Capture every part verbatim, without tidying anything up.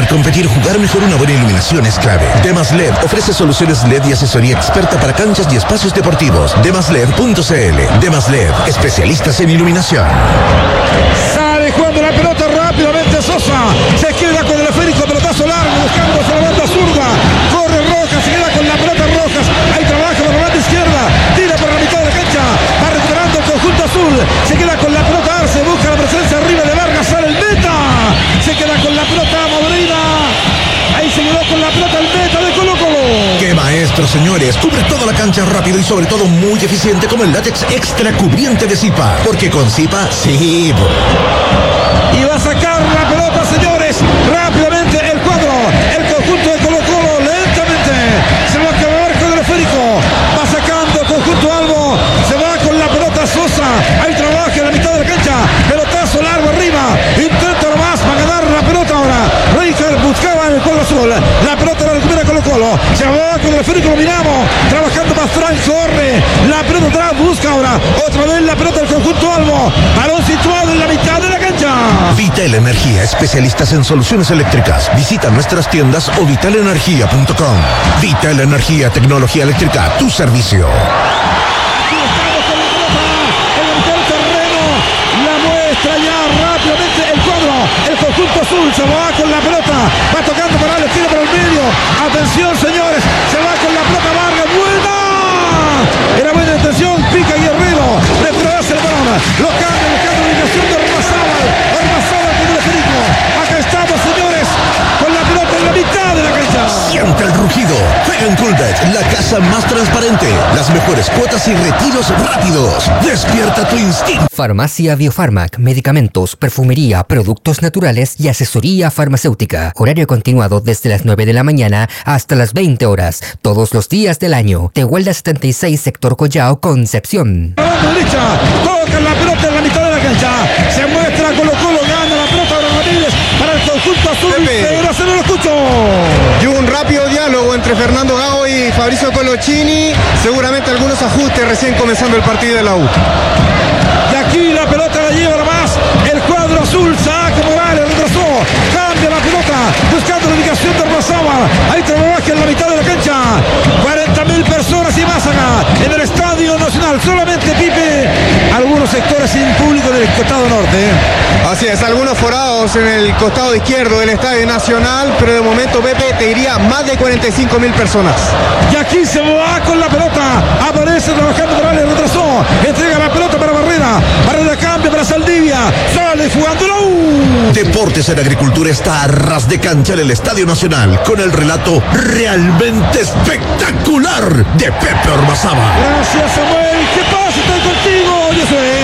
competir, jugar mejor, una buena iluminación es clave. Demas L E D ofrece soluciones L E D y asesoría experta para canchas y espacios deportivos. demas led punto c l. Demas L E D, especialistas en iluminación. Sale jugando la pelota rápidamente Sosa. Se queda con el esférico, pelotazo largo, buscando hacia la banda zurda. Corre Rojas, se queda con la pelota Rojas. Hay trabajo por la banda izquierda. Tira por la mitad de la cancha. Va recuperando el conjunto azul. Se queda con la pelota Arce. Busca la presencia arriba de Vargas. Sale el meta. Se queda con la pelota Moreira. Ahí se quedó con la pelota el meta de Colo Colo. ¡Qué maestro, señores! Cubre toda la cancha rápido y sobre todo muy eficiente como el látex extra cubriente de Zipa. Porque con Zipa, sí. Y va a sacar la pelota, señores. Rápidamente el cuadro. El conjunto de Colo Colo lentamente. Se va a quedar con el esférico. Va sacando el conjunto Albo. Se va con la pelota Sosa. Hay trabajo en la mitad de la cancha. Pelotazo largo arriba. Intenta nomás para ganar la pelota ahora. Reinhardt buscaba en el cuadro azul. La pelota la recupera Colo Colo. Se va con el esférico, lo miramos. Trabajando más Frank, corre. La pelota atrás, busca ahora. Otra vez la pelota del conjunto Albo. Balón situado en la mitad de la cancha. Vital Energía, especialistas en soluciones eléctricas. Visita nuestras tiendas o vital energía punto com. Vital Energía, tecnología eléctrica, tu servicio. Ya rápidamente el cuadro, el conjunto azul se va con la pelota, va tocando para el tiro por el medio. Atención, señores, se va con la pelota Vargas, buena, era buena intención, pica Guerrero, retrocede el balón, lo cambia, buscando la ubicación de Ormazábal, Ormazábal con el esférico. Acá estamos, señores, con la pelota en la mitad de la cancha. Siente el rugido, juega en Coolbet, la casa más transparente, las mejores cuotas y retiros rápidos. Despierta tu instinto. Farmacia Biofarmac, medicamentos, perfumería, productos naturales y asesoría farmacéutica. Horario continuado desde las nueve de la mañana hasta las veinte horas, todos los días del año. Tehuelda setenta y seis, sector Collao, Concepción. La banda derecha, toca la pelota en la mitad de la cancha. Se muestra Colo Colo, gana la pelota de Ramírez para el conjunto azul. Pero se no lo escucho. Y hubo un rápido diálogo entre Fernando Gago y Fabrizio Colochini. Seguramente algunos ajustes recién comenzando el partido de la U. Y aquí la pelota la lleva nomás el cuadro azul. Saca Morales, retrasó, cambia la pelota, buscando la ubicación de Ormazábal. Ahí trabaja en la mitad de la cancha. cuarenta mil personas y más acá en el Estadio Nacional. Solamente, Pipe, algunos sectores sin público en el costado norte. Así es, algunos forados en el costado izquierdo del Estadio Nacional, pero de momento, Pepe, te diría más de cuarenta y cinco mil personas. Y aquí se va con la pelota. Aparece trabajando Morales, retrasó, entrega la pelota para Barrera. Barrera cambia para Saldivia. Sale jugando la U. Deportes en Agricultura está a ras de cancha en el Estadio Nacional con el relato realmente espectacular de Pepe Ormazábal. Gracias, Samuel. ¿Qué pasa? Estoy contigo. Yo soy.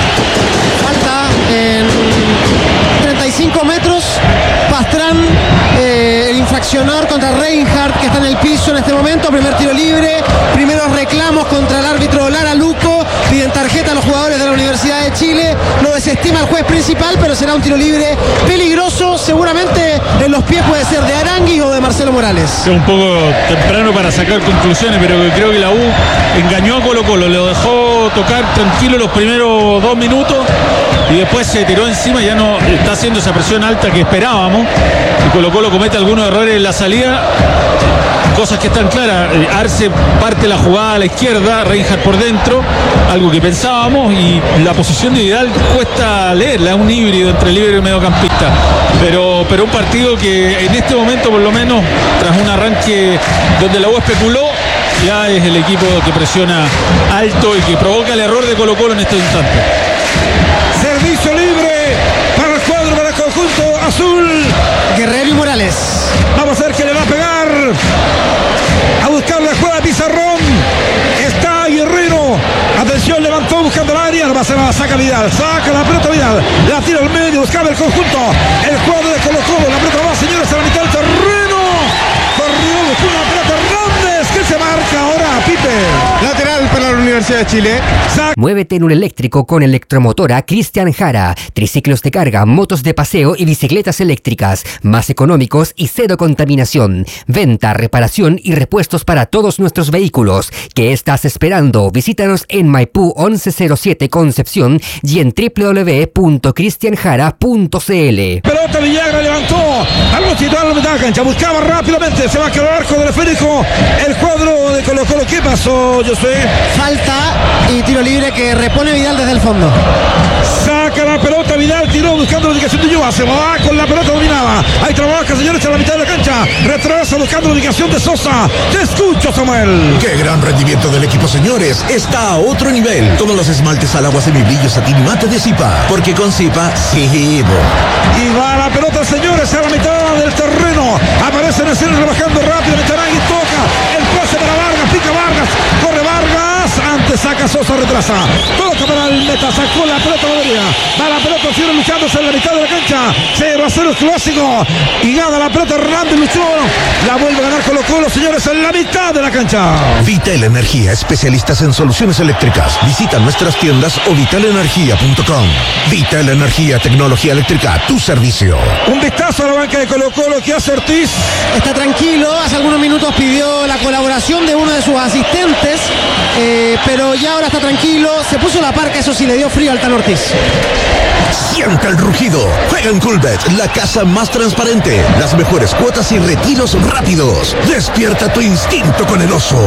Falta en treinta y cinco metros. Pastrán, eh, el infraccionador contra Reinhardt, que está en el piso en este momento. Primer tiro libre. Primeros reclamos contra el árbitro Lara Luco. Piden tarjeta a los jugadores de la Universidad de Chile. Lo desestima el juez principal, pero será un tiro libre peligroso. Seguramente en los pies puede ser de Aranguis o de Marcelo Morales. Es un poco temprano para sacar conclusiones, pero creo que la U engañó a Colo Colo. Lo dejó tocar tranquilo los primeros dos minutos y después se tiró encima. Ya no está haciendo esa presión alta que esperábamos. Y Colo Colo comete algunos errores en la salida. Cosas que están claras. Arce parte la jugada a la izquierda, Reinhardt por dentro, algo que pensábamos, y la posición de Vidal cuesta leerla, es un híbrido entre líbero y mediocampista, pero, pero un partido que en este momento, por lo menos tras un arranque donde la U especuló, ya es el equipo que presiona alto y que provoca el error de Colo Colo en este instante. Servicio libre para el cuadro, para el conjunto azul. Guerrero y Morales. Vamos a ver qué le va a pegar. A buscar la jugada Pizarrón. Está Guerrero. Atención, levantó buscando el área. Va a ser la saca Vidal. Saca la pelota Vidal. La tira al medio. Buscaba el conjunto. El cuadro de Colo Colo. La pelota va, señores, a la mitad del terreno. Corrió, buscó una pelota Hernández. ¿Qué se marca ahora, Pipe? Lateral para la Universidad de Chile. Saca. Muévete en un eléctrico con Electromotora Cristian Jara. Triciclos de carga, motos de paseo y bicicletas eléctricas. Más económicos y cero contaminación. Venta, reparación y repuestos para todos nuestros vehículos. ¿Qué estás esperando? Visítanos en Maipú once cero siete Concepción y en doble u doble u doble u punto cristian jara punto c l. Pelota Villagra levantó. Al Solo situado en la mitad de la cancha. Buscaba rápidamente. Se va a quedar el arco del esférico. El cuadro de Colo Colo. ¿Qué pasó, Josué? Falta y tiro libre que repone Vidal desde el fondo. Saca la pelota. Vidal tiró buscando la ubicación de Ulloa. Se va con la pelota dominada. Ahí trabaja, señores, en la mitad de la cancha. Retrasa buscando la ubicación de Sosa. Te escucho, Samuel. ¡Qué gran rendimiento del equipo, señores! Está a otro nivel. Como los esmaltes al agua semibrillo satín mate de Zipa. Porque con Zipa, sí. Y va la pelota, señores, a la mitad del terreno. Aparece en el centro rebajando rápido. Metarangui toca. El pase para Vargas. Pica Vargas. Corre Vargas. Antes saca Sosa, retrasa. Toca para el meta. Sacó la pelota Valeria. Va la pelota, sigue luchándose en la mitad de la cancha. cero a cero el clásico. Y gana la pelota Hernández, luchó. La vuelve a ganar Colo Colo, señores, en la mitad de la cancha. Vital Energía, especialistas en soluciones eléctricas. Visita nuestras tiendas o vital energía punto com. Vital Energía, tecnología eléctrica a tu servicio. Un vistazo a la banca de Colo Colo que hace Ortiz. Está tranquilo, hace algunos minutos pidió la colaboración de uno de sus asistentes, eh, pero ya ahora está tranquilo, se puso la parca, eso sí le dio frío al Tan Ortiz. Sienta el rugido. Juega en Coolbet, la casa más transparente. Las mejores cuotas y retiros rápidos. Despierta tu instinto con el oso.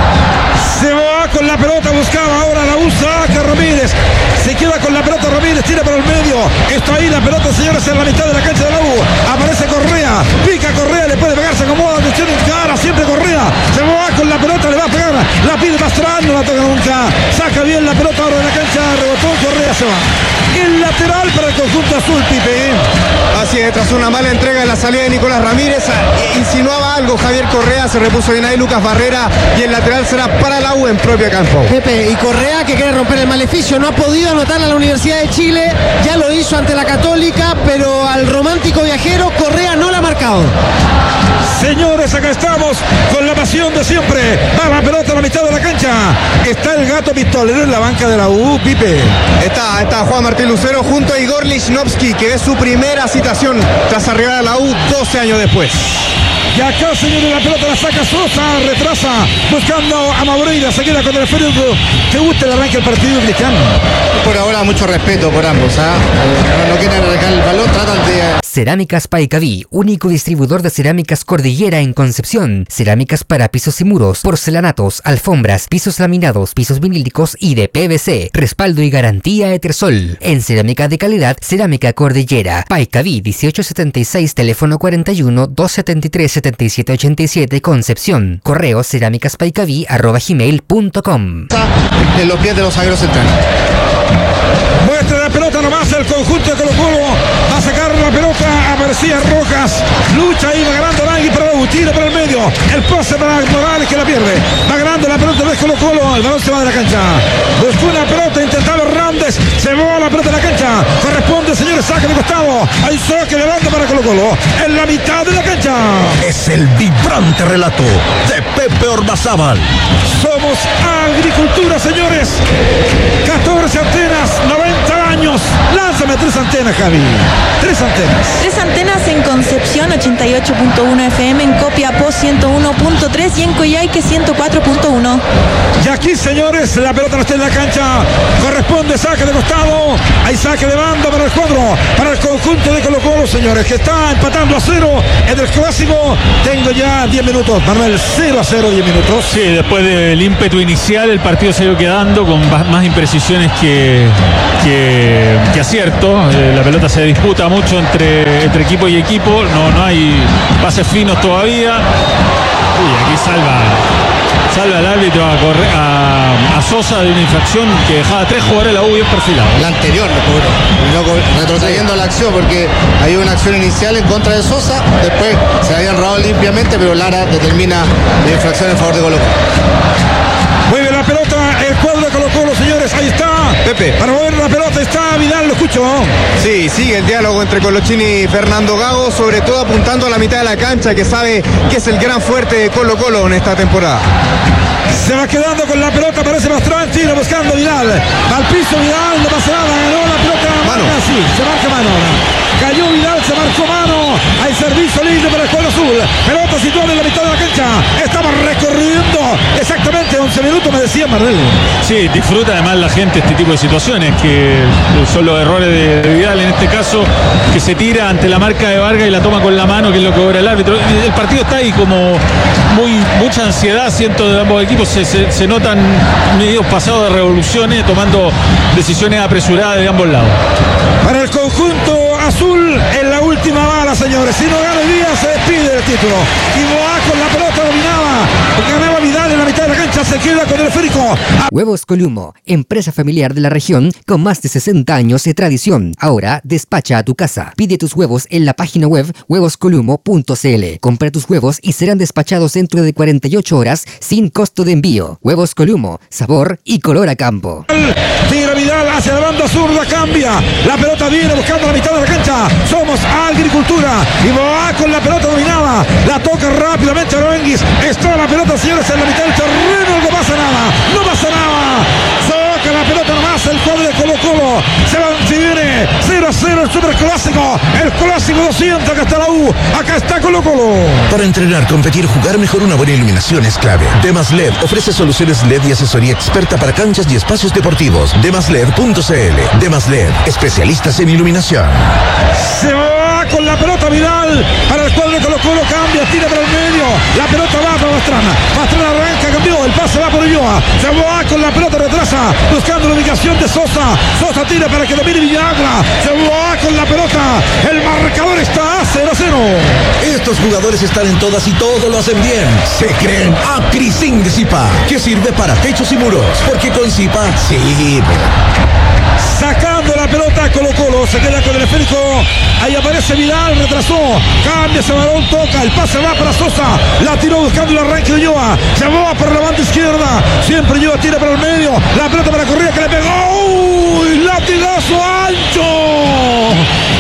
Se va con la pelota, buscaba ahora la usa que Ramírez. Se queda con la pelota Ramírez, tira por el medio. Está ahí la pelota, señores, en la mitad de la cancha de la U. Aparece Correa, pica Correa, le puede pegar, se acomoda, atención en cara, siempre Correa. Se va con la pelota, le va a pegar. La pide Pastrán, no la toca nunca. Saca bien la pelota ahora de la cancha, rebotó, Correa se va. El lateral para el conjunto azul, Pipe. Así es, tras una mala entrega en la salida de Nicolás Ramírez, insinuaba algo Javier Correa, se repuso bien ahí Lucas Barrera y el lateral será para la U en propio campo. Pepe, y Correa que quiere romper el maleficio, no ha podido anotar a la Universidad de Chile, ya lo hizo ante la Católica, pero al romántico viajero Correa no la ha marcado. Señores, acá estamos con la pasión de siempre. Va la pelota a la mitad de la cancha. Está el gato pistolero en la banca de la U, Pipe. Está, está Juan Martín Lucero junto a Igor Lichnowsky, que es su primera citación tras arribar a la U doce años después. Y acá, señores, la pelota la saca Sosa, retrasa, buscando a Maureira, se queda con el esférico. ¿Te gusta el arranque del partido, Cristiano? Por ahora mucho respeto por ambos, ¿ah? ¿eh? No, no quieren arrancar el balón, tratan de... Cerámicas Paicaví, único distribuidor de cerámicas Cordillera en Concepción. Cerámicas para pisos y muros, porcelanatos, alfombras, pisos laminados, pisos vinílicos y de P V C. Respaldo y garantía Etersol. En cerámica de calidad, Cerámica Cordillera. Paicaví dieciocho setenta y seis, teléfono cuarenta y uno, doscientos setenta y tres, setenta y siete ochenta y siete, Concepción. Correo cerámicaspaicaví arroba gmail punto com. En los pies de los zagueros centrales. Muestra la pelota nomás el conjunto de Colo Colo. Va a sacar la pelota a García Rojas. Lucha ahí, va ganando Arangui para la U. Tira por el medio. El pase para Morales que la pierde. Va ganando la pelota de Colo Colo. El balón se va de la cancha. Buscó una pelota, intentaba Hernández. Se va la pelota de la cancha. Corresponde, señores, saque de costado. Hay saque de banda para Colo Colo. En la mitad de la cancha. Es el vibrante relato de Pepe Ormazábal. Somos agricultura, señores. catorce antenas, noventa años. Lánzame tres antenas, Javi. Tres antenas. Tres antenas en Concepción, ochenta y ocho punto uno F M, en Copiapó ciento uno punto tres y en Coyhaique ciento cuatro punto uno. Y aquí, señores, la pelota no está en la cancha. Corresponde saque de costado. Hay saque de banda para el cuadro, para el conjunto de Colo Colo, señores, que está empatando a cero en el clásico. Tengo ya diez minutos, Manuel, cero a cero, diez minutos. Sí, después del ímpetu inicial, el partido se ido quedando con más imprecisiones que, que, que acierto. Eh, la pelota se disputa mucho entre, entre equipo y equipo. No, no hay pases finos todavía. Uy, aquí salva. Salva el árbitro a, correr, a, a Sosa de una infracción que dejaba tres jugadores de la U bien perfilados. La anterior, no, retrocediendo la acción porque hay una acción inicial en contra de Sosa, después se habían robado limpiamente, pero Lara determina la infracción en favor de Colo Colo. Mueve la pelota el cuadro de Colo Colo, señores, ahí está. Pepe. Para mover la pelota está Vidal, lo escucho. Sí, sigue el diálogo entre Colochini y Fernando Gago, sobre todo apuntando a la mitad de la cancha, que sabe que es el gran fuerte de Colo Colo en esta temporada. Se va quedando con la pelota, parece Pastrán, tira buscando Vidal. Va al piso Vidal, no pasa nada, ganó la pelota. Mano. Sí, se marca mano ahora. Cayó Vidal, se marcó mano. Hay servicio libre para el cuadro azul. Pelota situada en la mitad de la cancha. Estamos recorriendo exactamente once minutos, me decía Marvel. Sí, disfruta además la gente este tipo de situaciones, que son los errores de, de Vidal en este caso, que se tira ante la marca de Vargas y la toma con la mano, que es lo que cobra el árbitro. El partido está ahí como muy mucha ansiedad, siento, de ambos equipos. Se, se, se notan medios pasados de revoluciones, tomando decisiones apresuradas de ambos lados. Para el conjunto azul en la última bala, señores. Si no gana el día, se despide del título. Y Boá con la pelota dominaba. Ganaba Vidal en la mitad de la cancha, se queda con el esférico. Huevos Columo, empresa familiar de la región con más de sesenta años de tradición. Ahora despacha a tu casa. Pide tus huevos en la página web huevos columo punto c l. Compra tus huevos y serán despachados dentro de cuarenta y ocho horas sin costo de envío. Huevos Columo, sabor y color a campo. Tira Vidal hacia la banda zurda, cambia. La pelota viene buscando la mitad de la cancha. Somos Agricultura. Y Boá con la pelota dominada. La toca rápidamente Aroenguis. Está la pelota, señores, en la mitad del terreno. No pasa nada. No pasa nada. Saca la pelota nomás el cuadro de Colo Colo. Se va, se viene cero a cero el superclásico. El clásico doscientos. Acá está la U. Acá está Colo Colo. Para entrenar, competir, jugar mejor, una buena iluminación es clave. Demas L E D ofrece soluciones L E D y asesoría experta para canchas y espacios deportivos. demas led punto c l. Demas L E D, especialistas en iluminación. Se va con la pelota Vidal para el cuadro de Colo Colo, cambia, tira para el medio. La pelota va para Pastrana. Pastrana arranca, cambió, el pase va por Ulloa. Se va con la pelota, retrasa, buscando la ubicación de Sosa. Sosa tira para que domine Villagra. Se va con la pelota. El marcador está a cero a cero. Estos jugadores están en todas y todo lo hacen bien. Se creen Acrisin de Zipa, que sirve para techos y muros. Porque con Zipa sirve. Sacando la pelota Colo Colo, se queda con el esférico. Ahí aparece Vidal, retrasó, cambia ese balón, toca, el pase va para Sosa. La tiró buscando el arranque de Ulloa. Se va por la banda izquierda. Siempre Ulloa tira para el medio. La pelota para Correa que le pegó. ¡Uy! Latigazo ancho.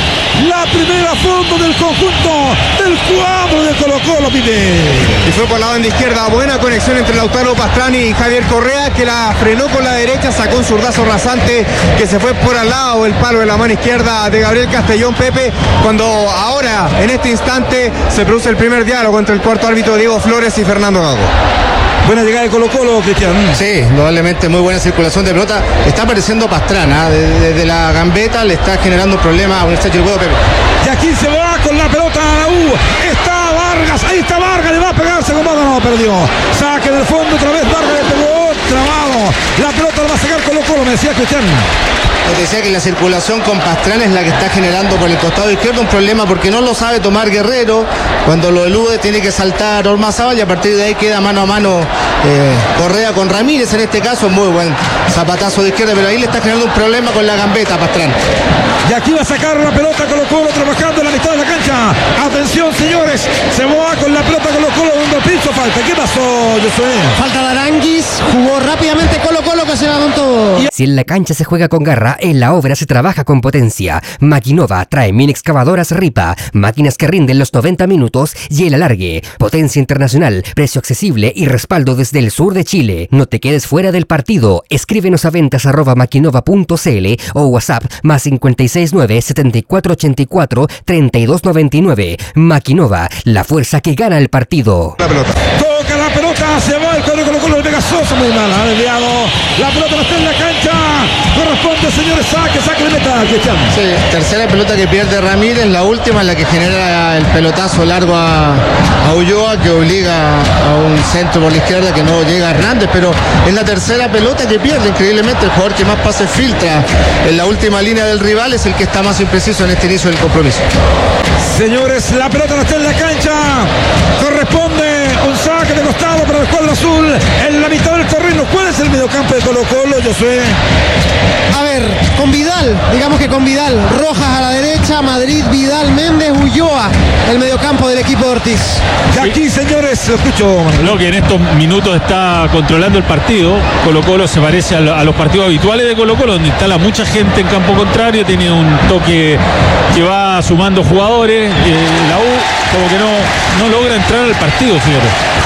La primera fondo del conjunto del cuadro de Colo Colo, Pipe. Y fue por la banda izquierda. Buena conexión entre Lautaro Pastrani y Javier Correa, que la frenó con la derecha, sacó un zurdazo rasante que se fue por al lado del palo de la mano izquierda de Gabriel Castellón Pepe, cuando ahora, en este instante, se produce el primer diálogo entre el cuarto árbitro Diego Flores y Fernando Gago. Buena llegada de Colo Colo, Cristian. Sí, indudablemente muy buena circulación de pelota. Está apareciendo Pastrana, desde de la gambeta le está generando un problema a Universidad de Chilhuevo, Pepe. Y aquí se va con la pelota a la U. Está Vargas, ahí está Vargas, le va a pegarse con Mado, no, perdió. Saque del fondo, otra vez Vargas le pegó, trabado. La pelota la va a sacar Colo Colo, me decía Cristian. Te decía que la circulación con Pastrana es la que está generando por el costado izquierdo un problema, porque no lo sabe tomar Guerrero. Cuando lo elude tiene que saltar Ormazábal y a partir de ahí queda mano a mano eh, Correa con Ramírez en este caso. Muy buen zapatazo de izquierda, pero ahí le está generando un problema con la gambeta a Pastrana. Y aquí va a sacar la pelota Colo Colo trabajando en la mitad de la cancha. Atención, señores, se va con la pelota Colo Colo dando el piso, falta. ¿Qué pasó, Josué? Falta de Aranguis, jugó rápidamente Colo Colo que se va con todo. Si en la cancha se juega con garra, en la obra se trabaja con potencia. Maquinova trae mini excavadoras Ripa, máquinas que rinden los noventa minutos y el alargue. Potencia internacional, precio accesible y respaldo desde el sur de Chile. No te quedes fuera del partido. Escríbenos a ventas arroba maquinova punto c l o WhatsApp más cincuenta y seis nueve, setenta y cuatro ochenta y cuatro, treinta y dos noventa y nueve. Maquinova, la fuerza que gana el partido. La pelota. Toca la pelota, se va el cuadro Colo Colo, el Pegasoso, muy mal, ha desviado. La pelota no está en la cancha. Corresponde, señores, saque, saque de meta, Cristian. Sí, tercera pelota que pierde Ramírez, la última en la que genera el pelotazo largo a, a Ulloa, que obliga a un centro por la izquierda que no llega a Hernández, pero es la tercera pelota que pierde, increíblemente. El jugador que más pases filtra en la última línea del rival es el que está más impreciso en este inicio del compromiso. Señores, la pelota no está en la cancha. Corresponde un saque de costado para el cuadro azul en la mitad del terreno. ¿Cuál es el mediocampo de Colo Colo, Josué? A ver, con Vidal, digamos que con Vidal, Rojas a la derecha, Madrid, Vidal, Méndez, Ulloa, el mediocampo del equipo de Ortiz. Y aquí, señores, lo escucho. Lo que en estos minutos está controlando el partido. Colo Colo se parece a, lo, a los partidos habituales de Colo Colo, donde instala mucha gente en campo contrario, tiene un toque que va sumando jugadores. Eh, la U como que no, no logra entrar al partido, señores.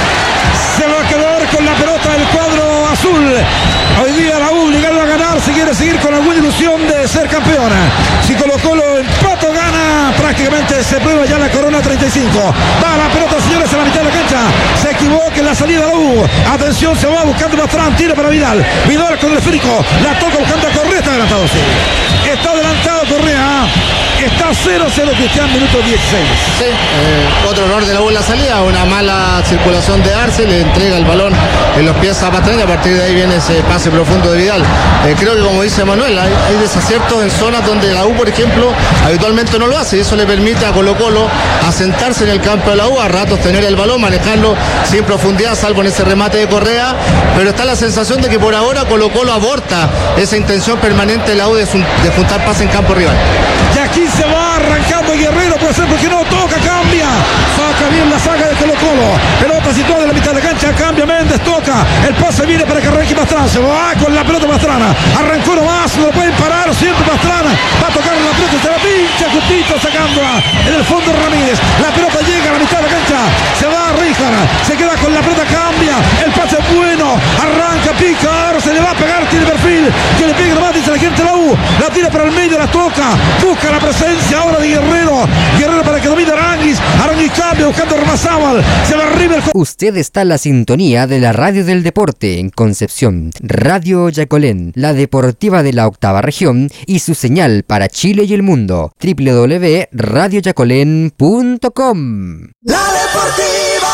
Se va a quedar con la pelota del cuadro azul. Hoy día la U obligado a ganar si quiere seguir con alguna ilusión de ser campeona. Si Colo Colo empata o gana, Prácticamente se prueba ya la corona treinta y cinco. Va la pelota, señores, a la mitad de la cancha. Se equivoca en la salida de la U. Atención, se va buscando Pastrán. Tira para Vidal. Vidal con el esférico. La toca buscando a Correa. Está adelantado, sí. Está adelantado Correa. Está cero cero Cristian, minuto dieciséis. Sí, eh, otro error de la U en la salida. Una mala circulación de Arce. Le entrega el balón en los pies a Pastrán y a partir de ahí viene ese pase profundo de Vidal. Eh, creo que como dice Manuel, hay, hay desaciertos en zonas donde la U, por ejemplo, habitualmente no lo hace. Y eso le permite a Colo Colo asentarse en el campo de la U, a ratos tener el balón, manejarlo sin profundidad, salvo en ese remate de Correa. Pero está la sensación de que por ahora Colo Colo aborta esa intención permanente de la U de, de juntar pase en campo rival. Y aquí se va arrancando Guerrero, puede ser porque no toca, cambia. Saca bien la saga de Colo Colo. Pelota situada en la mitad de la cancha, cambia Méndez, toca. El pase viene para que arranque Pastrana. Se va con la pelota Pastrana. Arrancó nomás, no lo pueden parar, siempre Pastrana. Va a tocar la pelota, se la pincha justito sacándola. En el fondo Ramírez. La pelota llega a la mitad de la cancha. Se va a Ríjara. Se queda con la pelota, cambia. El pase es bueno. Arranca, pica, ahora se le va a pegar, tiene perfil. Que le pegue nomás, dice la gente de la U. La tira para el medio, la toca. Busca la presencia ahora de Guerrero. Guerrero para que domine Aranguis. Aranguis cambia buscando a Ramazábal. Se va arriba el... Usted está en la sintonía de la Radio del Deporte en Concepción. Radio Yacolén, la deportiva de la octava región y su señal para Chile y el mundo. doble u doble u doble u punto radio yacolén punto com. La deportiva.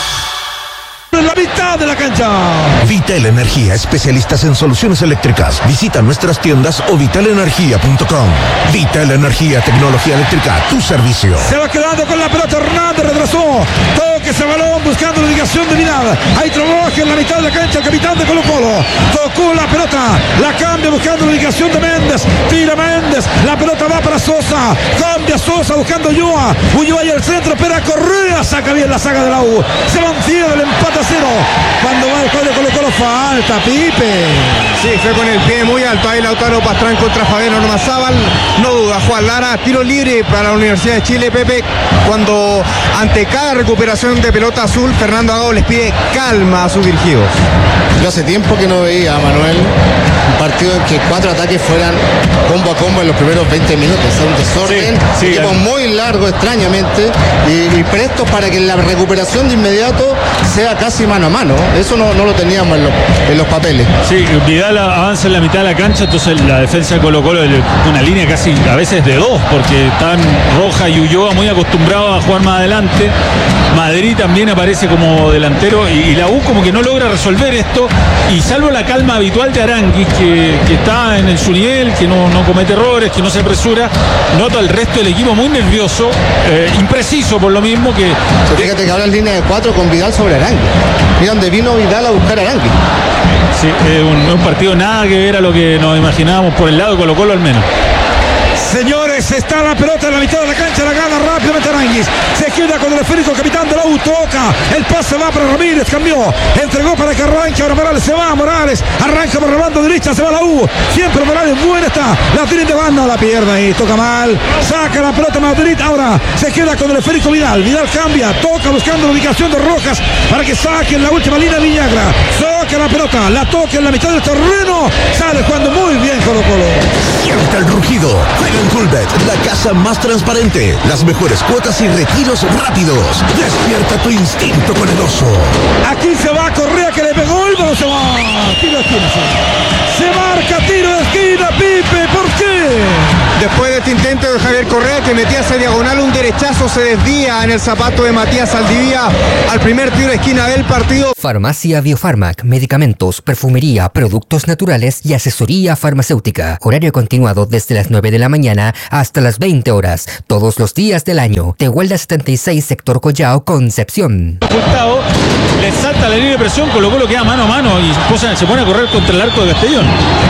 En la mitad de la cancha. Vital Energía, especialistas en soluciones eléctricas. Visita nuestras tiendas o vital energía punto com. Vital Energía, tecnología eléctrica, tu servicio. Se va quedando con la pelota Hernández, retrasó. Toque ese balón buscando la ubicación de Vidal. Ahí trabaja en la mitad de la cancha el capitán de Colo Colo. Tocó la pelota, la cambia buscando la ubicación de Méndez. Tira Méndez, la pelota va para Sosa. Cambia Sosa buscando Ulloa. Ulloa y el centro, espera Correa. Saca bien la saga de la U. Se mantiene el empate a cero. Cuando va el juego de Colo Colo, falta, Pipe. Sí, fue con el pie muy alto ahí Lautaro Pastrán contra Fabián Ormazábal. No duda, Juan Lara, tiro libre para la Universidad de Chile, Pepe. Cuando ante cada recuperación de pelota azul, Fernando Agago les pide calma a sus dirigidos. Yo hace tiempo que no veía a Manuel un partido en que cuatro ataques fueran combo a combo en los primeros veinte minutos. O sea, un desorden, sí, sí, equipo muy largo extrañamente y, y prestos para que la recuperación de inmediato sea casi mano a mano. Eso no, no lo teníamos en los, en los papeles. Sí, Vidal avanza en la mitad de la cancha, entonces la defensa de Colo Colo una línea casi a veces de dos, porque están Roja y Ulloa muy acostumbrados a jugar más adelante. Madrid también aparece como delantero y, y la U como que no logra resolver esto, y salvo la calma habitual de Aranguis, que, que está en su nivel, que no, no comete errores, que no se apresura, noto al resto del equipo muy nervioso, eh, impreciso por lo mismo que... Fíjate que ahora en línea de cuatro con Vidal sobre Aranguis. Mira dónde vino Vidal a buscar a Aranguis. Sí, es un, un partido nada que ver a lo que nos imaginábamos por el lado de Colo Colo al menos. Señores, está la pelota en la mitad de la cancha, la gana rápidamente Aranguis. Se queda con el esférico, capitán de la U, toca. El pase va para Ramírez, cambió. Entregó para que arranque, ahora Morales se va, Morales. Arranca por la banda derecha, se va la U. Siempre Morales, buena está. La tiene de banda, la pierde ahí, toca mal. Saca la pelota Madrid, ahora se queda con el esférico Vidal. Vidal cambia, toca buscando la ubicación de Rojas para que saquen la última línea Villagra. Saca la pelota, la toca en la mitad del terreno. Sale jugando muy bien Colo Colo. Sienta el rugido. Juega en Coolbet, la casa más transparente. Las mejores cuotas y retiros rápidos. Despierta tu instinto con el oso. Aquí se va Correa, que le pegó el balón, se va. Tiro de esquina. Se marca tiro de esquina, Pipe. ¿Por qué? Después de este intento de Javier Correa, que metía esa diagonal, un derechazo se desvía en el zapato de Matías Saldivia al primer tiro de esquina del partido. Farmacia Biofarmac, medicamentos, perfumería, productos naturales y asesoría farmacéutica. Horario continuado desde las nueve de la mañana hasta las veinte horas, todos los días del año. Tehuelda setenta y seis, sector Collao, Concepción. Resultado, le salta la línea de presión, Colo Colo queda mano a mano y se pone a correr contra el arco de Castellón.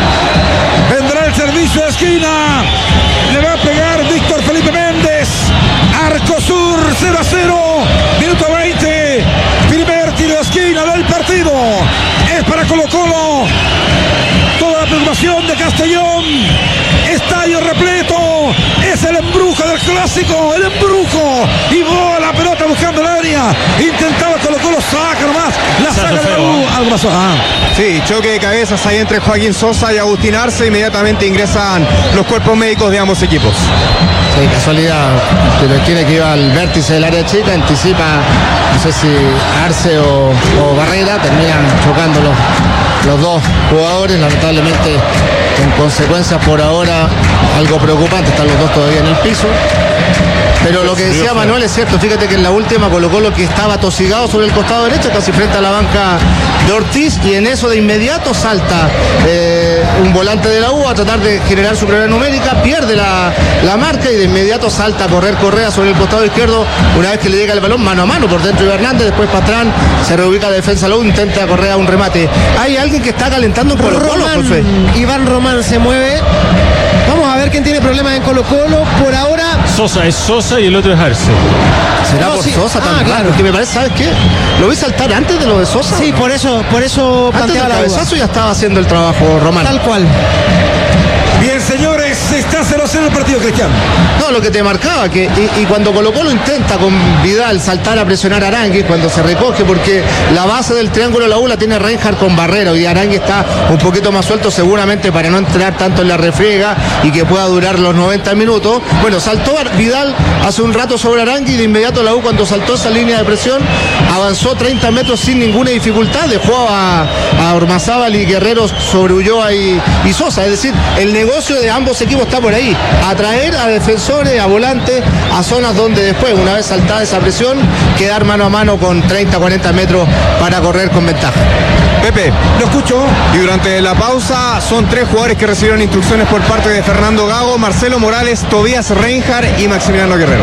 Vendrá el servicio de esquina. Le va a pegar Víctor Felipe Méndez. Arco Sur, cero a cero. Minuto veinte. Primer tiro de esquina del partido. Es para Colo Colo. Toda la preocupación de Castellón. Estadio repleto. Es el embrujo del clásico. El embrujo. Y bola la pelota buscando el área. Intentaba Colo Colo saca nomás. La saca de la U. Algo pasó. Ah. Sí, choque de cabezas ahí entre Joaquín Sosa y Agustín Arce. Inmediatamente ingresan los cuerpos médicos de ambos equipos. Sí, casualidad, pero tiene que ir al vértice del área chica, anticipa, no sé si Arce o, o Barrera, terminan chocando los, los dos jugadores, lamentablemente en consecuencia por ahora algo preocupante, están los dos todavía en el piso. Pero lo que decía Manuel es cierto, fíjate que en la última colocó lo que estaba tosigado sobre el costado derecho, casi frente a la banca de Ortiz, y en eso de inmediato salta eh, un volante de la U a tratar de generar su prioridad numérica, pierde la, la marca y de inmediato salta a correr Correa sobre el costado izquierdo, una vez que le llega el balón mano a mano por dentro de Hernández, después Pastrán se reubica la defensa, la U intenta Correa un remate. Hay alguien que está calentando en Colo Colo, Josué. Iván Román se mueve. Vamos a ver quién tiene problemas en Colo Colo. Por ahora Sosa es Sosa y el otro es Arce. ¿Será No, por sí. Sosa tan Ah, raro? claro. Porque me parece, ¿sabes qué? Lo vi saltar antes de lo de Sosa. sí, por eso, por eso Antes del planteaba la duda. cabezazo ya estaba haciendo el trabajo Román. Tal cual. Bien, señores, está cero cero el partido, Cristian. No, lo que te marcaba, que y, y cuando Colo Colo intenta con Vidal saltar a presionar a Arangui, cuando se recoge, porque la base del triángulo de la U la tiene Reinhardt con Barrera, y Arangui está un poquito más suelto seguramente para no entrar tanto en la refriega y que pueda durar los noventa minutos. Bueno, saltó Vidal hace un rato sobre Arangui y de inmediato la U, cuando saltó esa línea de presión, avanzó treinta metros sin ninguna dificultad, dejó a, a Ormazábal y Guerrero sobre Ulloa y, y Sosa, es decir, el negocio de ambos equipos está por ahí, atraer a defensores, a volantes, a zonas donde después, una vez saltada esa presión, quedar mano a mano con treinta, cuarenta metros para correr con ventaja. Pepe, lo escucho. Y durante la pausa son tres jugadores que recibieron instrucciones por parte de Fernando Gago, Marcelo Morales, Tobías Reinhardt y Maximiliano Guerrero.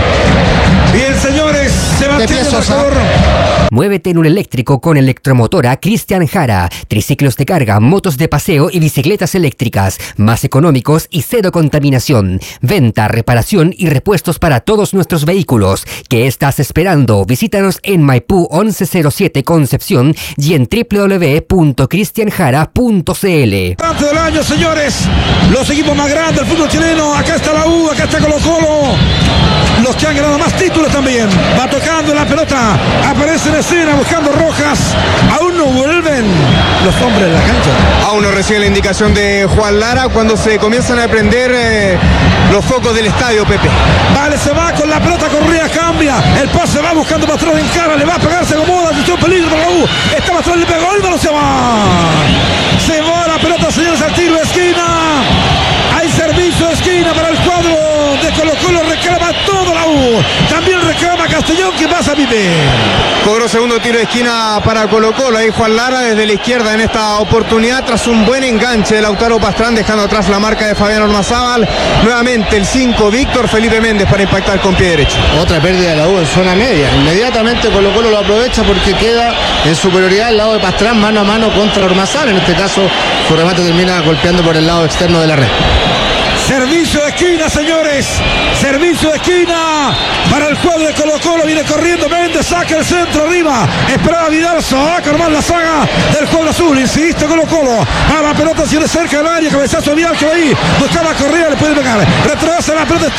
Bien, señores, se mantiene el marcador. Muévete en un eléctrico con Electromotora Cristian Jara. Triciclos de carga, motos de paseo y bicicletas eléctricas. Más económicos y cero contaminación. Venta, reparación y repuestos para todos nuestros vehículos. ¿Qué estás esperando? Visítanos en Maipú once cero siete Concepción y en doble u doble u doble u punto cristian jara punto c l. Tanto del año, señores. Los equipos más grandes del fútbol chileno. Acá está la U, acá está Colo Colo. Los que han ganado más títulos también. Va tocando la pelota. Aparece en escena buscando Rojas. Aún no vuelven los hombres en la cancha. Aún no recibe la indicación de Juan Lara cuando se comienzan a prender eh, los focos del estadio, Pepe. Vale, se va con la pelota. Correa cambia. El pase va buscando Pastrón en cara. Le va a pegar, se acomoda. Atención, peligro para la U. Está Pastrón, le pegó. El balón se va. Se va la pelota, señores, al tiro de esquina. Hay servicio de esquina para el cuadro de Colo Colo. Reclama todo la U. También reclama Castellón. ¿Qué pasa, Pipe? Cobró segundo tiro de esquina para Colo Colo. Ahí Juan Lara desde la izquierda en esta oportunidad tras un buen enganche de Lautaro Pastrán, dejando atrás la marca de Fabián Ormazábal. Nuevamente el cinco, Víctor Felipe Méndez, para impactar con pie derecho. Otra pérdida de la U en zona media. Inmediatamente Colo Colo lo aprovecha porque queda en superioridad al lado de Pastrán, mano a mano contra Ormazábal. En este caso su remate termina golpeando por el lado externo de la red. Servicio de esquina, señores. Servicio de esquina para el cuadro de Colo Colo. Viene corriendo Méndez, saca el centro arriba. Esperaba Vidal, saca nomás la saga del cuadro azul. Insiste Colo Colo. A la pelota, si cerca del área. Cabezazo de Vidal que va ahí. Buscaba Correa, le puede pegar. Retrocede la pelota.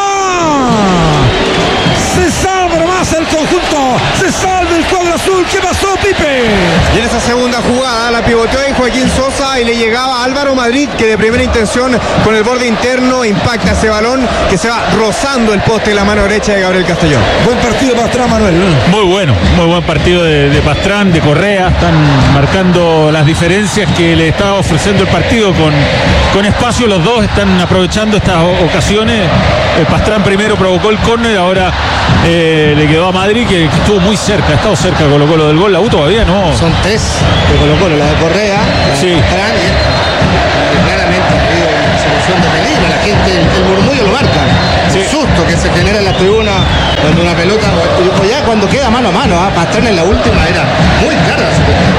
Está. Se salva nomás el conjunto. Se salva el cuadro azul. ¿Qué pasó, Pipe? Y en esa segunda jugada la pivoteó ahí Joaquín Sosa y le llegaba Álvaro Madrid, que de primera intención con el borde interno impacta ese balón que se va rozando el poste en la mano derecha de Gabriel Castellón. Buen partido para Pastrán, Manuel. Muy bueno, muy buen partido de, de Pastrán, de Correa. Están marcando las diferencias que le está ofreciendo el partido con, con espacio. Los dos están aprovechando estas ocasiones. El Pastrán primero provocó el córner, ahora eh, le quedó a Madrid, que, que estuvo muy cerca, ha estado cerca Colo Colo del gol. La U todavía no. Son tres de Colo Colo, la de Correa, la Sí. de Pastrán, y claramente ha habido una solución de peligro. La gente, el, el murmullo lo marca. Sí. El susto que se genera en la tribuna cuando una pelota, o, o ya cuando queda mano a mano, ¿eh? Pastrán en la última era muy clara.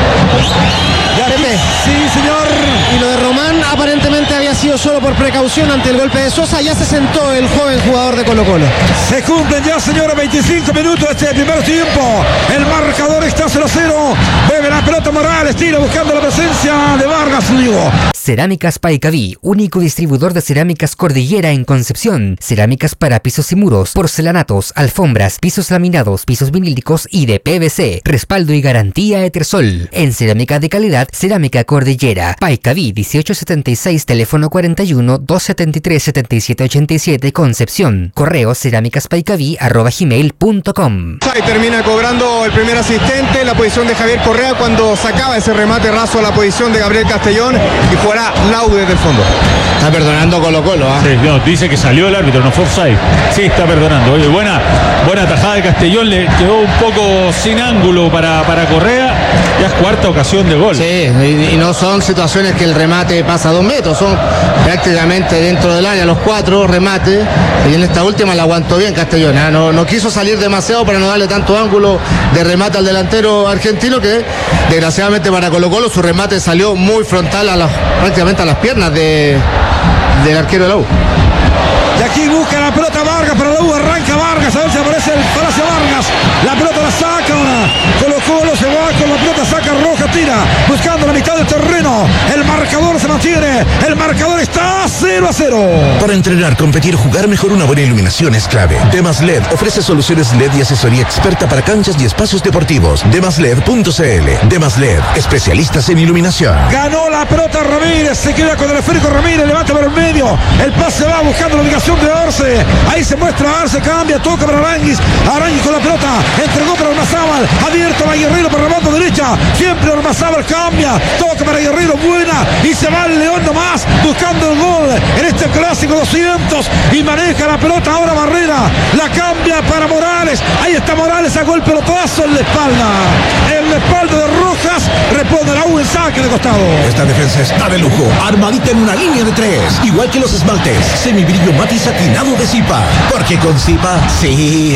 Pepe. Sí, señor. Y lo de Román aparentemente había sido solo por precaución ante el golpe de Sosa. Ya se sentó el joven jugador de Colo Colo. Se cumplen ya, señores, veinticinco minutos de este primer tiempo. El marcador está cero cero. Bebe la pelota Morales, tira buscando la presencia de Vargas, digo. Cerámicas Paicaví, único distribuidor de cerámicas Cordillera en Concepción. Cerámicas para pisos y muros, porcelanatos, alfombras, pisos laminados, pisos vinílicos y de P V C. Respaldo y garantía Etersol. En cerámica de calidad, Cerámica Cordillera. Paicaví dieciocho setenta y seis, teléfono cuarenta y uno, doscientos setenta y tres, setenta y siete ochenta y siete, Concepción. Correo cerámicaspaicaví arroba gmail punto com. Y termina cobrando el primer asistente, la posición de Javier Correa cuando sacaba ese remate raso a la posición de Gabriel Castellón y jugará Laude desde el fondo. Está perdonando Colo Colo, ¿eh? Sí, no, dice que salió el árbitro, no fue offside. Sí, está perdonando. Oye, buena, buena tajada de Castellón, le quedó un poco sin ángulo para, para Correa. Ya es cuarta ocasión de gol. Sí, y, y no son situaciones que el remate pasa a dos metros, son prácticamente dentro del área los cuatro remates, y en esta última la aguantó bien Castellón, ¿eh? no, no quiso salir demasiado para no darle tanto ángulo de remate al delantero argentino, que desgraciadamente para Colo Colo su remate salió muy frontal a las, prácticamente a las piernas de, del arquero de la U. Y aquí busca la pelota Vargas para la U, arranca Vargas, a ver si aparece el Palacio Vargas, la pelota la saca ahora, Colo Colo se va con la pelota, saca Roja, tira, buscando la mitad del terreno, el marcador se mantiene, el marcador está cero a cero. Para entrenar, competir, jugar mejor, una buena iluminación es clave. Demas L E D ofrece soluciones L E D y asesoría experta para canchas y espacios deportivos. demas led punto c l. Demas L E D, especialistas en iluminación. Ganó la pelota Ramírez, se queda con el esférico Ramírez, levanta por el medio, el pase va buscando la ubicación de Arce, ahí se muestra Arce, cambia, toca para Aranguis, Aranguis con la pelota, entregó para Ormazábal, abierto para Guerrero por la banda derecha, siempre Ormazábal cambia, toca para Guerrero, buena, y se va el León nomás, buscando el gol en este clásico doscientos, y maneja la pelota ahora Barrera, la cambia para Morales, ahí está Morales, sacó el pelotazo en la espalda, en la espalda de Rojas, responde la U en saque de costado. Esta defensa está de lujo, armadita en una línea de tres, igual que los esmaltes, semibrillo mate satinado de Zipa, porque con Zipa sí.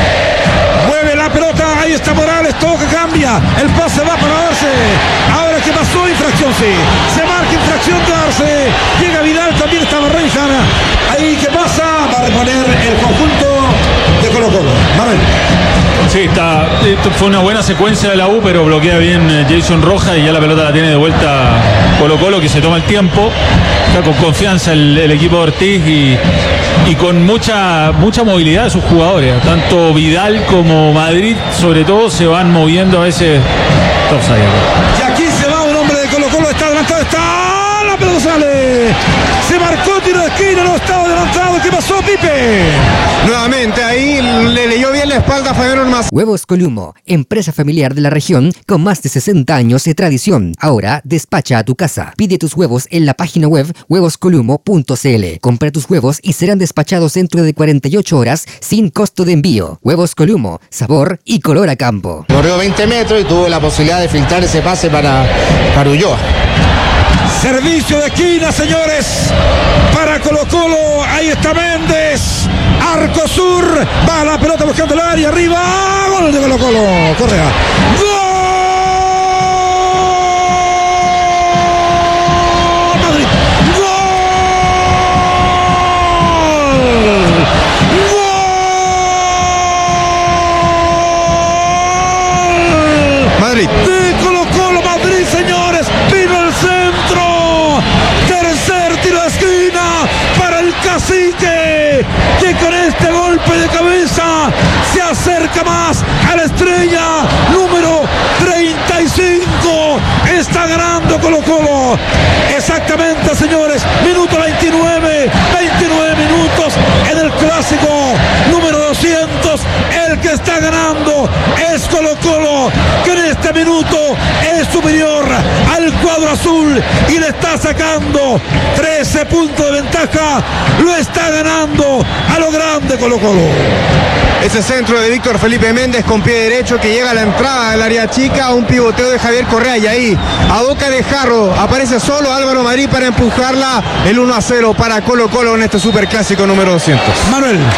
Mueve la pelota, ahí está Morales, toca, cambia, el pase va para Arce, ahora que pasó, infracción, sí, se marca infracción de Arce, llega Vidal, también estaba Reinhardt, ahí que pasa, va a reponer el conjunto de Colo Colo. Manuel. Sí, está, esto fue una buena secuencia de la U, pero bloquea bien Jason Rojas y ya la pelota la tiene de vuelta Colo Colo, que se toma el tiempo, está con confianza el, el equipo de Ortiz y, y con mucha mucha movilidad de sus jugadores, tanto Vidal como Madrid sobre todo se van moviendo a veces. Y aquí se va un hombre de Colo Colo, está adelantado, está, la pelota sale, se marcó tiro de esquina, no estaba adelantado, ¿qué pasó, Pipe? Nuevamente ahí le leyó bien la espalda a Fabián Ormazábal. Huevos Columo, empresa familiar de la región con más de sesenta años de tradición. Ahora despacha a tu casa. Pide tus huevos en la página web huevos columo punto c l. Compra tus huevos y serán despachados dentro de cuarenta y ocho horas sin costo de envío. Huevos Columo, sabor y color a campo. Corrió veinte metros y tuvo la posibilidad de filtrar ese pase para, para Ulloa. Servicio de esquina, señores, para Colo Colo, ahí está Méndez, arco sur, va la pelota buscando el área, arriba, gol de Colo Colo, Correa, gol, Madrid, gol, gol, Madrid. de Colo Colo, Madrid, señores, vino el centro, tercer tiro de esquina para el Cacique, que con este golpe de cabeza se acerca más a la estrella número treinta y cinco, está ganando Colo Colo, exactamente, señores, minuto veintinueve, veintinueve minutos en el clásico número doscientos, el que está ganando es Colo Colo, que en este minuto es superior al cuadro azul y le está sacando trece puntos de ventaja, lo está ganando a lo grande Colo Colo. Ese centro de Víctor Felipe Méndez con pie derecho que llega a la entrada del área chica, un pivoteo de Javier Correa y ahí a boca de jarro aparece solo Álvaro Madrid para empujarla, el uno a cero para Colo Colo en este superclásico número doscientos. Manuel.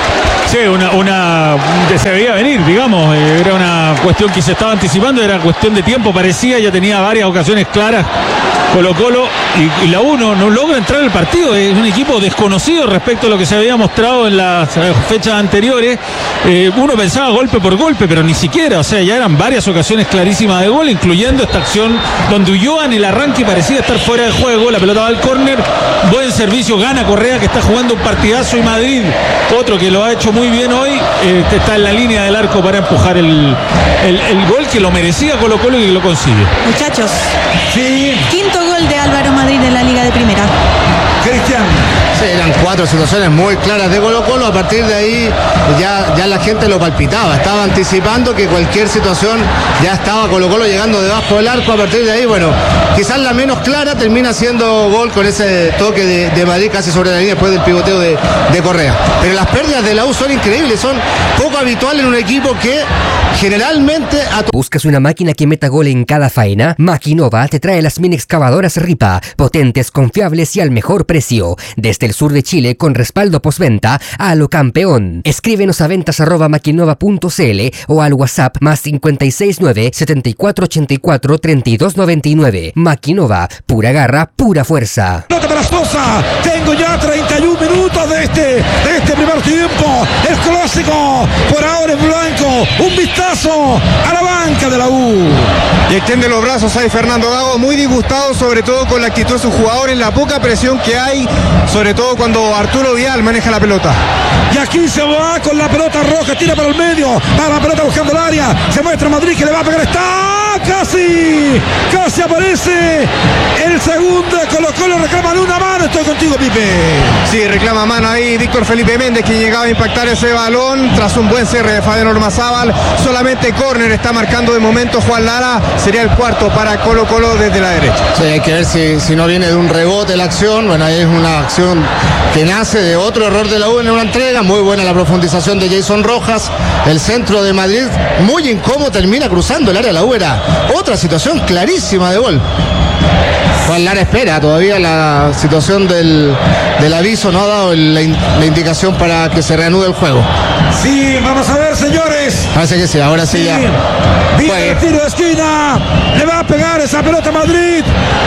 Sí, una, una se veía venir, digamos, era una cuestión que se estaba anticipando, era cuestión de tiempo, parecía, ya tenía varias ocasiones claras Colo Colo y, y la U no, no logra entrar al partido, es un equipo desconocido respecto a lo que se había mostrado en las fechas anteriores. Eh, uno pensaba golpe por golpe, pero ni siquiera, o sea, ya eran varias ocasiones clarísimas de gol, incluyendo esta acción donde Ulloa en el arranque parecía estar fuera de juego, la pelota va al córner, buen servicio, gana Correa que está jugando un partidazo, y Madrid, otro que lo ha hecho muy bien hoy, eh, está en la línea del arco para empujar el, el, el gol que lo merecía Colo Colo y que lo consigue. Muchachos, Sí, quinto gol de Álvaro Madrid en la Liga de Primera. Cristian. Sí, eran cuatro situaciones muy claras de Colo Colo. A partir de ahí ya, ya la gente lo palpitaba, estaba anticipando que cualquier situación ya estaba Colo Colo llegando debajo del arco. A partir de ahí, bueno, quizás la menos clara termina siendo gol con ese toque de, de Madrid casi sobre la línea después del pivoteo de, de Correa. Pero las pérdidas de la U son increíbles, son poco habituales en un equipo que generalmente... A ¿Buscas una máquina que meta gol en cada faena? Maquinova te trae las mini excavadoras Ripa, potentes, confiables y al mejor precio. Desde el sur de Chile con respaldo postventa a lo campeón. Escríbenos a ventas arroba maquinova punto cl o al WhatsApp más cinco seis nueve, siete cuatro ocho cuatro, tres dos nueve nueve. Maquinova, pura garra, pura fuerza. Nota para Sosa. Tengo ya treinta y un minutos de este, de este primer tiempo. El clásico por ahora en blanco. Un vistazo a la banca de la U. Y extiende los brazos ahí Fernando Gago, muy disgustado sobre todo con la actitud de sus jugadores, la poca presión que hay, sobre todo cuando Arturo Vidal maneja la pelota. Y aquí se va con la pelota roja, tira para el medio, va la pelota buscando el área, se muestra Madrid que le va a pegar, está casi, casi aparece el segundo, Colo Colo reclama una mano, estoy contigo Pipe. Sí, reclama mano ahí Víctor Felipe Méndez, quien llegaba a impactar ese balón tras un buen cierre de Fabián Ormazábal. Solamente córner está marcando de momento Juan Lara, sería el cuarto para Colo Colo desde la derecha. Sí, hay que ver si, si no viene de un rebote la acción. Bueno, ahí es una acción que nace de otro error de la U en una entrega. Muy buena la profundización de Jason Rojas. El centro de Madrid, muy incómodo, termina cruzando el área de la U. Era otra situación clarísima de gol. Juan Lara espera, todavía la situación del, del aviso no ha dado la, in, la indicación para que se reanude el juego. Sí, vamos a ver señores. Parece que sí, ahora sí, sí. ya. Viene el tiro de esquina, le va a pegar esa pelota a Madrid.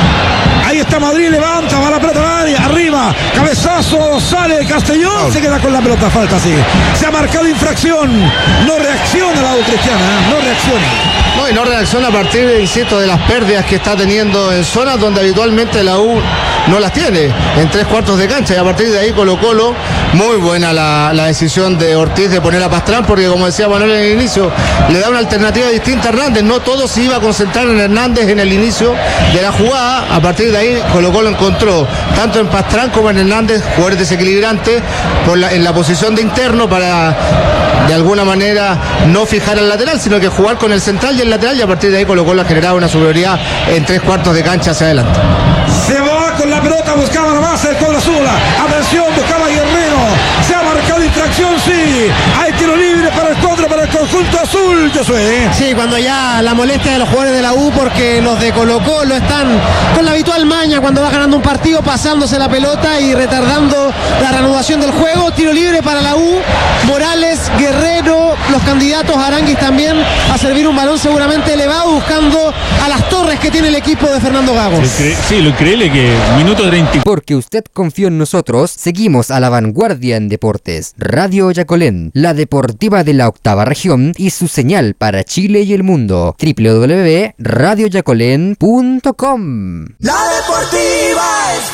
Ahí está Madrid, levanta, va la pelota al área, arriba, cabezazo, sale Castellón, oh. Se queda con la pelota, falta así. Se ha marcado infracción, no reacciona la U cristiana, no reacciona. No, y no reacciona a partir, insisto, de las pérdidas que está teniendo en zonas donde habitualmente la U no las tiene, en tres cuartos de cancha, y a partir de ahí Colo Colo, muy buena la, la decisión de Ortiz de poner a Pastrán, porque como decía Manuel en el inicio, le da una alternativa distinta a Hernández, no todo se iba a concentrar en Hernández en el inicio de la jugada. A partir de ahí Colo Colo encontró tanto en Pastrán como en Hernández jugadores desequilibrantes por la, en la posición de interno para de alguna manera no fijar al lateral, sino que jugar con el central y el lateral, y a partir de ahí Colo Colo ha generado una superioridad en tres cuartos de cancha hacia adelante. Se va con la pelota, buscaba la base del cuadro azul. Atención, buscaba Guerrero. Se ha marcado infracción, sí. Hay tiro libre para el cuadro, para el conjunto azul, Josué. Sí, cuando ya la molestia de los jugadores de la U, porque los de Colo Colo están con la habitual maña cuando va ganando un partido, pasándose la pelota y retardando la reanudación del juego. Tiro libre para la U. Morales, Guerrero, los candidatos Aranguis también a servir un balón seguramente elevado, buscando a las torres que tiene el equipo de Fernando Gago. Sí, sí, lo increíble que minuto treinta. Porque usted confió en nosotros, seguimos a la vanguardia en deportes. Radio Yacolén, la deportiva de la octava región y su señal para Chile y el mundo. doble u doble u doble u punto radio yacolén punto com. La deportiva es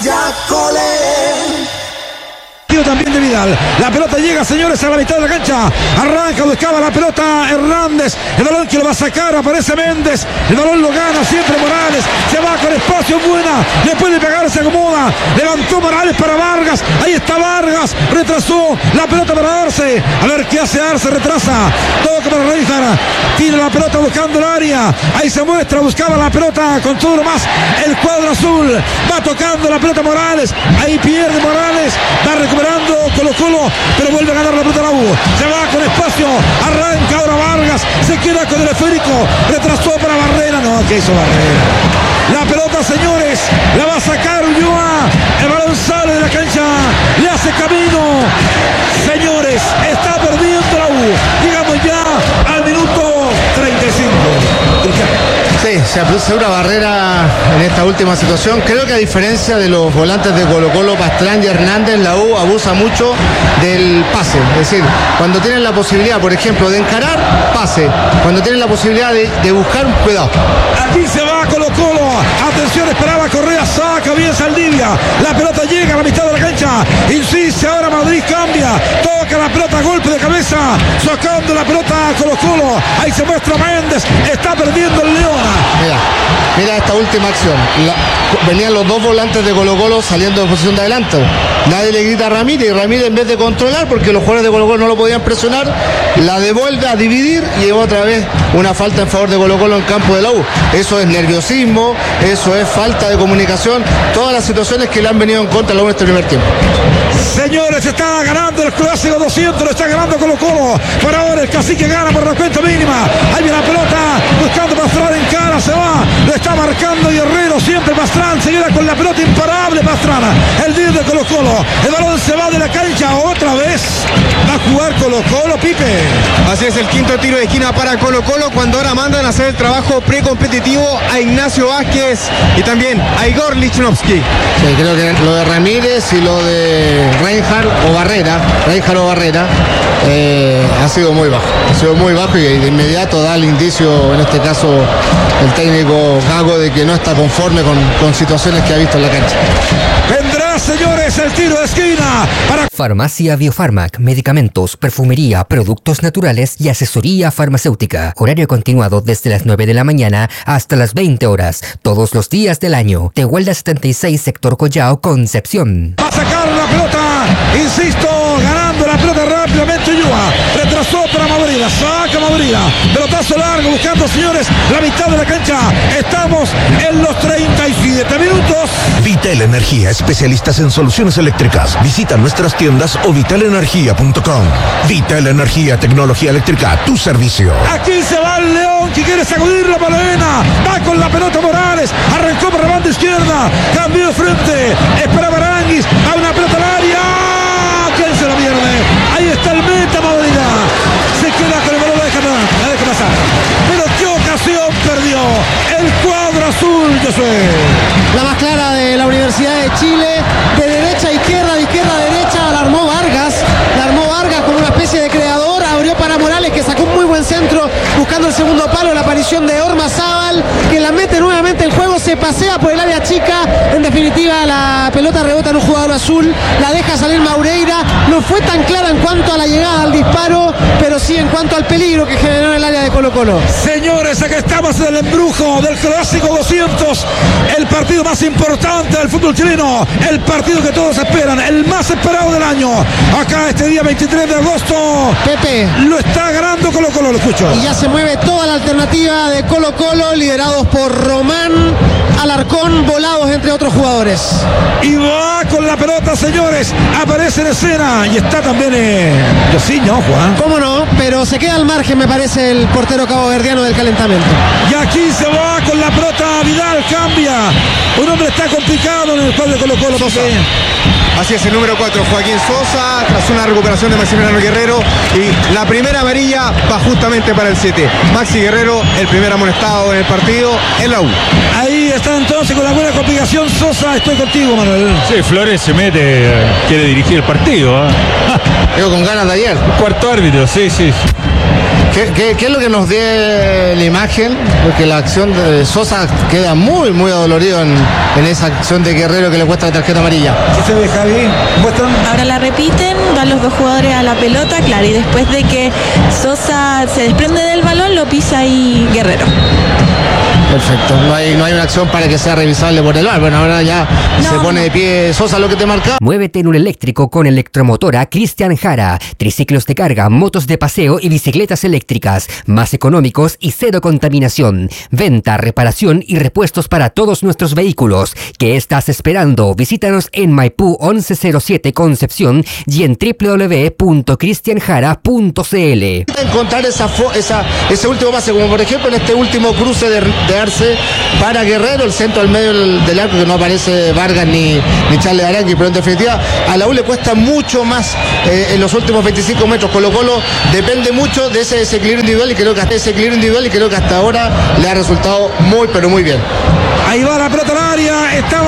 Yacolén. También de Vidal, la pelota llega, señores, a la mitad de la cancha, arranca, buscaba la pelota Hernández, el balón que lo va a sacar, aparece Méndez, el balón lo gana siempre Morales, se va con espacio, buena, le puede pegar, se acomoda, levantó Morales para Vargas, ahí está Vargas, retrasó la pelota para Arce, a ver qué hace Arce, retrasa, toca para Reizar, tira la pelota buscando el área, ahí se muestra, buscaba la pelota con todo lo más, el cuadro azul, va tocando la pelota Morales, ahí pierde Morales, va recuperando Colo Colo, pero vuelve a ganar la pelota la U. Se va con espacio, arranca ahora Vargas, se queda con el esférico, retrasó para Barrera, no, ¿qué hizo Barrera? La pelota, señores, la va a sacar Ulloa, el balón sale de la cancha, le hace camino, señores, está perdido se produce una barrera en esta última situación. Creo que a diferencia de los volantes de Colo Colo, Pastrán y Hernández, la U abusa mucho del pase. Es decir, cuando tienen la posibilidad, por ejemplo, de encarar, pase. Cuando tienen la posibilidad de, de buscar, cuidado. Aquí se va Colo Colo. Atención, esperaba Correa, saca bien Saldivia. La pelota llega a la mitad de la cancha. Insiste, ahora Madrid cambia. Toca la pelota, golpe de cabeza. Sacando la pelota a Colo Colo. Ahí se muestra Méndez. Está perdiendo el León. Mira, mira esta última acción. La, venían los dos volantes de Colo Colo saliendo de posición de adelante. Nadie le grita a Ramírez y Ramírez, en vez de controlar, porque los jugadores de Colo Colo no lo podían presionar, la devuelve a dividir y lleva otra vez una falta en favor de Colo Colo en campo de la U. Eso es nerviosismo, eso es falta de comunicación, todas las situaciones que le han venido en contra a la U en este primer tiempo. Señores, está ganando el clásico doscientos, lo está ganando Colo Colo. Por ahora el Cacique gana por la cuenta mínima. Ahí viene la pelota, buscando Pastrán en cara, se va, lo está marcando Guerrero, siempre Pastrán, se queda con la pelota, imparable Pastrana, el líder de Colo Colo. El balón se va de la cancha, otra vez va a jugar Colo Colo, Pipe. Así es, el quinto tiro de esquina para Colo Colo, cuando ahora mandan a hacer el trabajo precompetitivo a Ignacio Vázquez y también a Igor Lichnowsky. Sí, creo que lo de Ramírez y lo de Reinhardt o Barrera, Reinhardt o Barrera, eh, ha sido muy bajo, ha sido muy bajo y de inmediato da el indicio, en este caso el técnico Gago, de que no está conforme con, con situaciones que ha visto en la cancha. Vendrá, señores, el tiro de esquina para Farmacia Biofarmac, medicamentos, perfumería, productos naturales y asesoría farmacéutica. Horario continuado desde las nueve de la mañana hasta las veinte horas, todos los días del año. Tehuelda setenta y seis, sector Collao, Concepción. va a sacar la pelota, insisto, ganando la pelota rápidamente Ulloa. Retrasó para Madrida, saca Madrida. Pelotazo largo, buscando, señores, la mitad de la cancha. Estamos en los treinta y siete minutos. Vitel Energía, especialistas en soluciones eléctricas. Visita nuestras tiendas o vital energía punto com. Vitel Energía, tecnología eléctrica a tu servicio. Aquí se va el León, que quiere sacudir la palena. Va con la pelota Morales, arrancó por la banda izquierda, cambió de frente, espera Aranguis, a una pelota al área. ¿Quién se la pierde? Ahí está el meta Madrida. Se queda con el balón, deja, la deja pasar. Pero qué ocasión perdió el cuadro azul, Josué. La más clara de la Universidad de Chile, de derecha a izquierda, de izquierda a derecha, la armó Vargas, la armó Vargas como una especie de creador, abrió para Morales, que sacó un muy buen centro, buscando el segundo palo, la aparición de Ormazábal, que la mete nuevamente en juego, se pasea por el área chica, en definitiva la pelota rebota en un jugador azul, la deja salir Maureira, no fue tan clara en cuanto a la llegada al disparo, pero sí en cuanto al peligro que generó en el área de Colo Colo. Señores, acá estamos en el embrujo del clásico doscientos, el partido más importante del fútbol chileno, el partido que todos esperan, el más esperado del año. Acá este día veintitrés de agosto, Pepe, lo está ganando Colo Colo, lo escucho. y ya se mueve toda la alternativa de Colo Colo, liderados por Román, Alarcón, Volados, entre otros jugadores. Y va con la pelota, señores, aparece en escena y está también eh, Yosiño, Juan. ¿Cómo no? Pero se queda al margen, me parece, el portero caboverdiano del calentamiento. Y aquí se va con la pelota Vidal, cambia. Un hombre está complicado en el cuadro de Colo Colo. Sosa. Así es, el número cuatro, Joaquín Sosa, tras una recuperación de Maximiliano Guerrero, y la primera amarilla va justamente para el siete. Maxi Guerrero, el primer amonestado en el partido en la U. Ahí está entonces con la buena complicación Sosa, estoy contigo, Manuel. Sí, Flores se mete, quiere dirigir el partido. ¿eh? Yo con ganas de ayer. Cuarto árbitro, sí, sí. ¿Qué, qué, ¿Qué es lo que nos dé la imagen? Porque la acción de Sosa queda muy, muy adolorido en, en esa acción de Guerrero que le cuesta la tarjeta amarilla. ¿Qué se ve, Javi? ¿Muestran? Ahora la repiten, van los dos jugadores a la pelota, claro, y después de que Sosa se desprende del balón, lo pisa ahí Guerrero. Perfecto, no hay, no hay una acción para que sea revisable por el V A R. Bueno, ahora ya No, se pone no. de pie Sosa, lo que te marca. Muévete en un eléctrico con Electromotora Cristian Jara. Triciclos de carga, motos de paseo y bicicletas eléctricas. Más económicos y cero contaminación. Venta, reparación y repuestos para todos nuestros vehículos. ¿Qué estás esperando? Visítanos en Maipú once cero siete Concepción y en doble u doble u doble u punto cristian jara punto c l. Encontrar esa, fo- esa ese último pase, como por ejemplo en este último cruce de, de Arce para Guerrero, el centro al medio del, del arco, que no aparece Vargas ni, ni Charles Arangui, pero en definitiva a la U le cuesta mucho más eh, en los últimos veinticinco metros. Colo Colo depende mucho de ese ese equilibrio individual y creo que hasta ese equilibrio individual y creo que hasta ahora le ha resultado muy pero muy bien. Ahí va la pelota al área, estaba